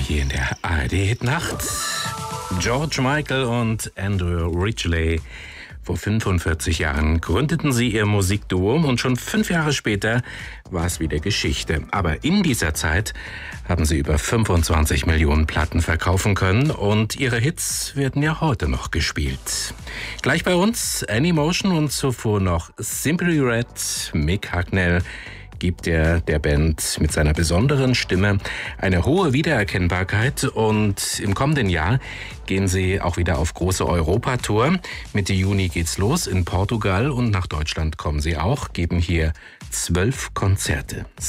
hier in der ARD-Hitnacht. George Michael und Andrew Ridgeley. Vor 45 Jahren gründeten sie ihr Musikduo und schon 5 Jahre später war es wieder Geschichte. Aber in dieser Zeit haben sie über 25 Millionen Platten verkaufen können und ihre Hits werden ja heute noch gespielt. Gleich bei uns Anymotion und zuvor noch Simply Red. Mick Hucknall gibt der Band mit seiner besonderen Stimme eine hohe Wiedererkennbarkeit und im kommenden Jahr gehen sie auch wieder auf große Europatour. Mitte Juni geht's los in Portugal und nach Deutschland kommen sie auch, geben hier 12 Konzerte.